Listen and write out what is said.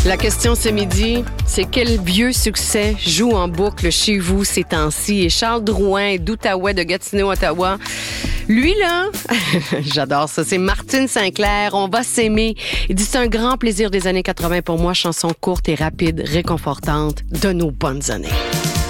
La question ce midi, c'est quel vieux succès joue en boucle chez vous ces temps-ci? Et Charles Drouin d'Outaouais, de Gatineau, Ottawa. Lui, là, j'adore ça, c'est Martine Sinclair, On va s'aimer. Il dit, c'est un grand plaisir des années 80 pour moi, chanson courte et rapide, réconfortante de nos bonnes années.